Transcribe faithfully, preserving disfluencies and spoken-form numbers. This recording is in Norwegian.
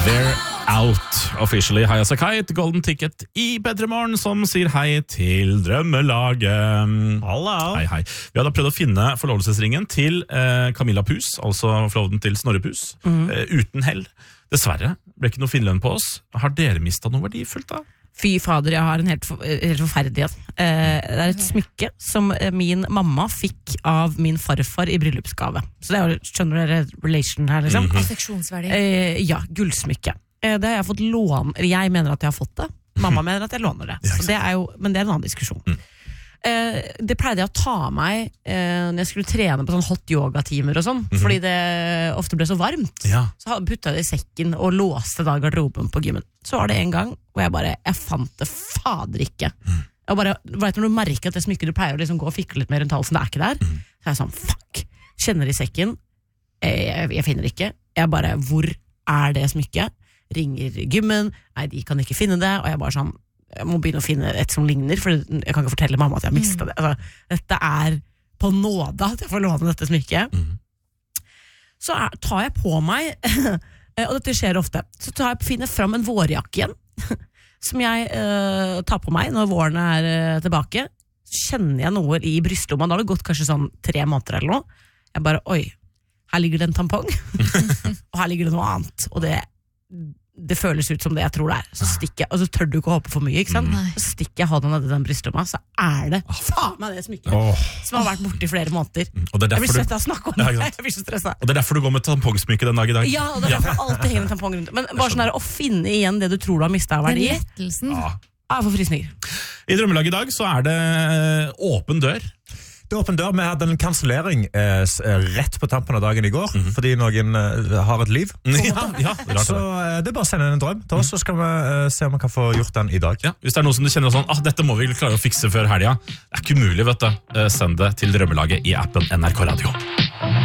They're out officially. Hei, altså Kite, Golden Ticket i Bedremorgen, som sier hei til drømmelaget. Hallo. Hei, hei. Vi hadde prøvd å finne forlovelsesringen til eh, Camilla Pus, altså forloveden til Snorre Pus, mm. eh, uten hell. Dessverre ble ikke noe finlønn på oss. Har dere mistet noe verdifullt da? Fy fader, jeg har en helt, for, helt forferdelig eh, Det er et smykke som min mamma fikk av min farfar i bryllupsgave. Så det er jo, skjønner dere relation her liksom? Mm-hmm. Affeksjonsverdi. Eh, ja, gullsmykke. eh, Det har jeg fått lån. Jeg mener at jeg har fått det. Mamma mener at jeg låner det, så det er jo, men det er en annen diskusjon. mm. eh, Det pleide jeg å ta meg eh, når jeg skulle trene på sånn hot yoga-timer og sånn, mm-hmm. fordi det ofte ble så varmt. Ja. Så putta jeg det i sekken og låste da garderoben på gymmen. Så var det en gang hvor jeg bare, jeg fant det fader ikke. Mm. Jeg bare, vet, når du merker at det smykket du pleier å liksom gå og fikle litt mer rundt halsen, det er ikke der. Mm. Så er jeg sånn, fuck, kjenner i sekken, jeg, jeg finner ikke. Jeg bare, hvor er det smykket? Ringer gymmen, nei, de kan ikke finne det, og jeg bare sånn, jeg må begynne å finne et som ligner, for jeg kan ikke fortelle mamma at jeg har mistet mm. det. Altså, dette er på nåde at jeg får låne dette smykket. Mm. Så er, tar jeg på meg, og dette skjer ofte, så tar jeg, finner fram en vårjakke igjen, som jeg uh, tar på meg når våren er uh, tilbake. Så kjenner jeg noe i brystlomma. Da har det gått kanskje sånn tre måneder eller noe. Jeg bare, oi, her ligger det en tampong, og her ligger det noe annet, og det det føles ut som det jeg tror det er. Så stikker jeg, og så tør du ikke å håpe for mye, ikke sant? Mm. Så stikker jeg hånden ned i den brystlomma, så er det faen meg det smykket oh. som har vært borte i flere måneder. Og det er jeg blir svett av å snakke om det. Jeg blir så stresset. Og det er derfor du går med tampongsmykke den dag i dag. Ja, og det er derfor jeg alltid henger en tampong rundt. Men bare sånn der, å finne igjen det du tror du har mistet av verdi. Den lettelsen. Ja. Jeg får frysninger. I drømmelaget i dag så er det åpen dør. Det er åpen dør. Vi hadde en kansellering eh, rett på tampen av dagen i går, mm-hmm. fordi noen eh, har et liv. Ja, ja, det så eh, det er bare å sende en drøm til oss, så skal vi eh, se om vi kan få gjort den i dag. Ja, hvis det er noe som du kjenner sånn, ah, dette må vi klare å fikse før helga. Det er ikke umulig, vet du. Send det til drømmelaget i appen N R K Radio.